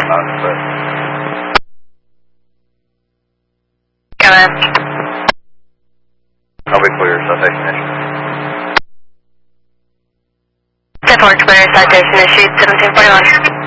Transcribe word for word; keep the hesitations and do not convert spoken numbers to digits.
Come in. I'll be clear, citation issued. ten four clear, citation issued, seventeen forty-one.